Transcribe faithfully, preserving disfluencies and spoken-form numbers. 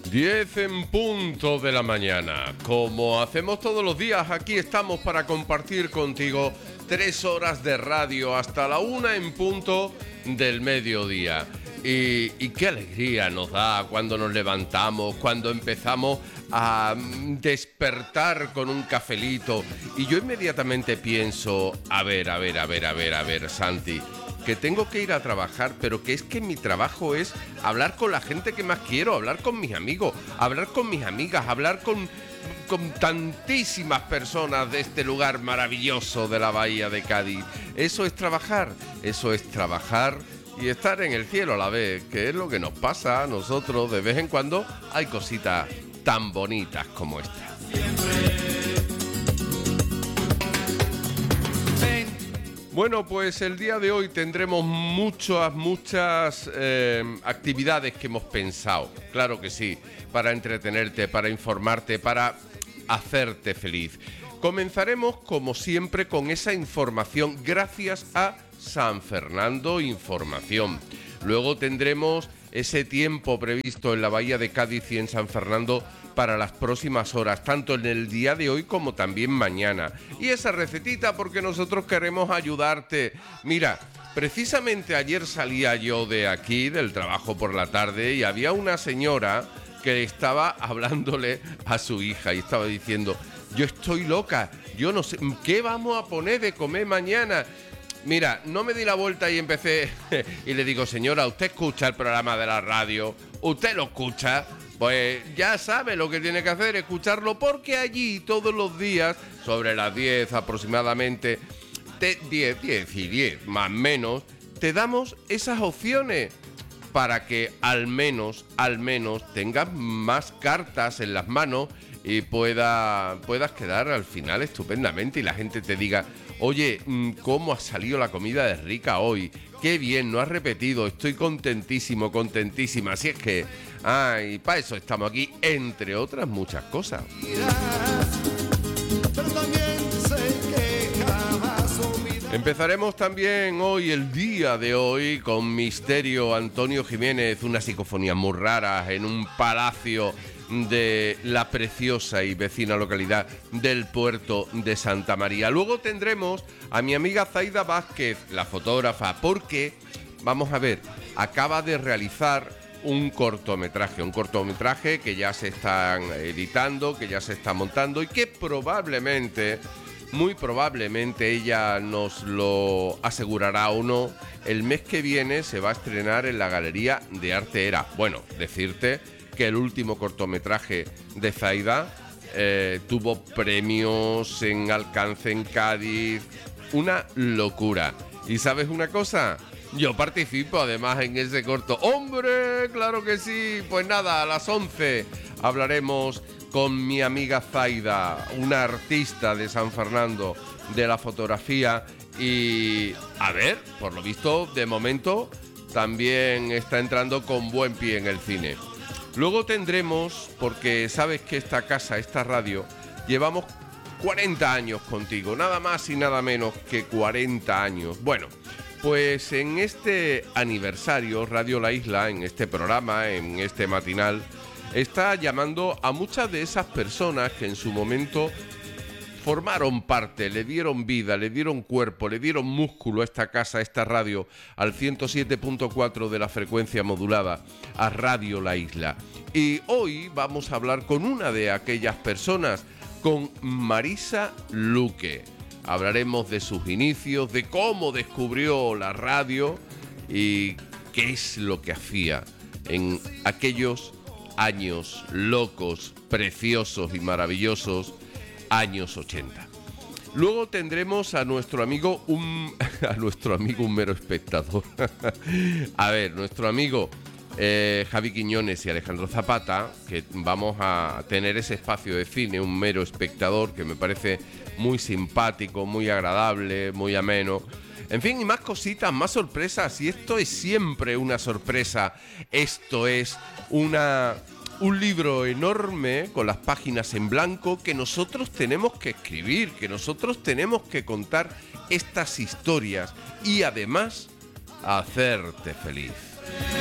diez en punto de la mañana. Como hacemos todos los días, aquí estamos para compartir contigo tres horas de radio hasta la una en punto del mediodía. Y, y qué alegría nos da cuando nos levantamos, cuando empezamos a despertar con un cafelito. Y yo inmediatamente pienso, a ver, a ver, a ver, a ver, a ver, Santi, que tengo que ir a trabajar, pero que es que mi trabajo es hablar con la gente que más quiero, hablar con mis amigos, hablar con mis amigas, hablar con, con tantísimas personas de este lugar maravilloso de la Bahía de Cádiz. Eso es trabajar, eso es trabajar y estar en el cielo a la vez, que es lo que nos pasa a nosotros. De vez en cuando hay cositas tan bonitas como esta. Bueno, pues el día de hoy tendremos muchas, muchas eh, actividades que hemos pensado, claro que sí, para entretenerte, para informarte, para hacerte feliz. Comenzaremos, como siempre, con esa información gracias a San Fernando Información. Luego tendremos ese tiempo previsto en la Bahía de Cádiz y en San Fernando para las próximas horas, tanto en el día de hoy como también mañana. Y esa recetita, porque nosotros queremos ayudarte. Mira, precisamente ayer salía yo de aquí, del trabajo por la tarde, y había una señora que estaba hablándole a su hija y estaba diciendo: yo estoy loca, yo no sé, ¿qué vamos a poner de comer mañana? Mira, no me di la vuelta y empecé y le digo: señora, ¿usted escucha el programa de la radio? ¿Usted lo escucha? Pues ya sabe lo que tiene que hacer, escucharlo, porque allí todos los días, sobre las diez aproximadamente, te, diez, diez y diez más o menos, te damos esas opciones para que al menos, al menos tengas más cartas en las manos y pueda, puedas quedar al final estupendamente y la gente te diga: oye, ¿cómo ha salido la comida de rica hoy? Qué bien, no has repetido, estoy contentísimo, contentísima. Así es que, ay, para eso estamos aquí, entre otras muchas cosas. Empezaremos también hoy, el día de hoy, con Misterio Antonio Jiménez, unas psicofonías muy raras en un palacio de la preciosa y vecina localidad del puerto de Santa María. Luego tendremos a mi amiga Zaida Vázquez, la fotógrafa, porque, vamos a ver, acaba de realizar un cortometraje, un cortometraje que ya se están editando, que ya se está montando y que probablemente, muy probablemente ella nos lo asegurará o no, el mes que viene se va a estrenar en la Galería de Arte Era. Bueno, decirte que el último cortometraje de Zaida eh, tuvo premios en alcance en Cádiz, una locura. ¿Y sabes una cosa? Yo participo además en ese corto. ¡Hombre! ¡Claro que sí! Pues nada, a las once hablaremos con mi amiga Zaida, una artista de San Fernando de la fotografía. Y a ver, por lo visto, de momento también está entrando con buen pie en el cine. Luego tendremos, porque sabes que esta casa, esta radio, llevamos cuarenta años contigo, nada más y nada menos que cuarenta años. Bueno, pues en este aniversario, Radio La Isla, en este programa, en este matinal, está llamando a muchas de esas personas que en su momento formaron parte, le dieron vida, le dieron cuerpo, le dieron músculo a esta casa, a esta radio, al ciento siete punto cuatro de la frecuencia modulada, a Radio La Isla. Y hoy vamos a hablar con una de aquellas personas, con Marisa Luque. Hablaremos de sus inicios, de cómo descubrió la radio y qué es lo que hacía en aquellos años locos, preciosos y maravillosos años ochenta. Luego tendremos a nuestro amigo un a nuestro amigo un mero espectador. A ver, nuestro amigo eh, Javi Quiñones y Alejandro Zapata, que vamos a tener ese espacio de cine, un mero espectador, que me parece muy simpático, muy agradable, muy ameno. En fin, y más cositas, más sorpresas, y esto es siempre una sorpresa. Esto es una un libro enorme con las páginas en blanco que nosotros tenemos que escribir, que nosotros tenemos que contar estas historias y además hacerte feliz.